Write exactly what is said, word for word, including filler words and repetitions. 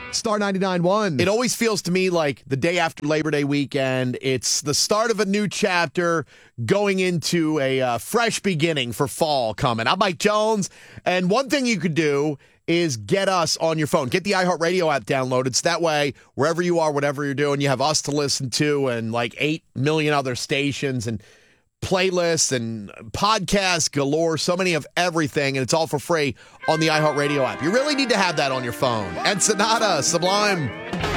Star ninety-nine point one. It always feels to me like the day after Labor Day weekend, it's the start of a new chapter going into a uh, fresh beginning for fall coming. I'm Mike Jones, and one thing you could do is get us on your phone. Get the iHeartRadio app downloaded. So that way, wherever you are, whatever you're doing, you have us to listen to and like eight million other stations and playlists and podcasts galore, so many of everything, and it's all for free on the iHeartRadio app. You really need to have that on your phone. Ensenada, Sublime.